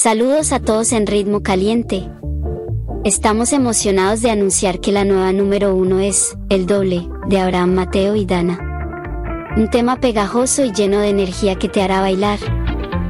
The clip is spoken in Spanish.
Saludos a todos en Ritmo Caliente. Estamos emocionados de anunciar que la nueva número 1 es El Doble, de Abraham Mateo y Dana. Un tema pegajoso y lleno de energía que te hará bailar,